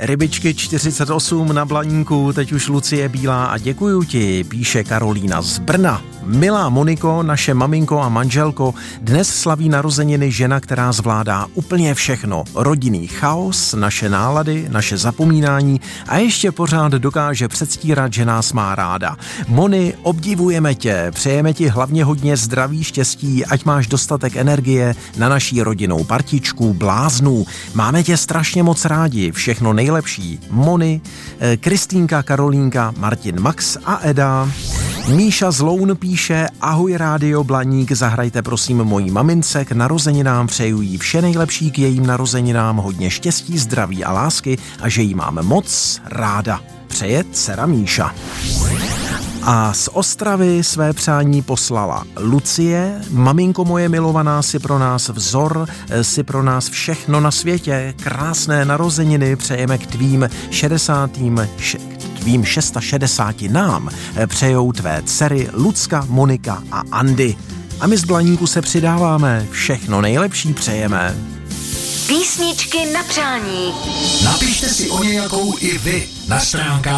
Rybičky 48 na Blaníku, teď už Lucie Bílá a děkuju ti, píše Karolína z Brna. Milá Moniko, naše maminko a manželko, dnes slaví narozeniny žena, která zvládá úplně všechno. Rodinný chaos, naše nálady, naše zapomínání a ještě pořád dokáže předstírat, že nás má ráda. Moni, obdivujeme tě, přejeme ti hlavně hodně zdraví, štěstí, ať máš dostatek energie na naší rodinnou partičku bláznů. Máme tě strašně moc rádi, všechno nejlepší. Moni, Kristýnka, Karolínka, Martin, Max a Eda. Míša z Loun píše: ahoj Rádio Blaník, zahrajte prosím mojí mamince k narozeninám, přeju jí vše nejlepší k jejím narozeninám, hodně štěstí, zdraví a lásky a že jí máme moc ráda. Přeje dcera Míša. A z Ostravy své přání poslala Lucie. Maminko moje milovaná, si pro nás vzor, si pro nás všechno na světě. Krásné narozeniny přejeme k tvým 660 nám. Přejou tvé dcery Lucka, Monika a Andy. A my z Blaníku se přidáváme. Všechno nejlepší přejeme. Písničky na přání. Napište si o nějakou i vy na stránkách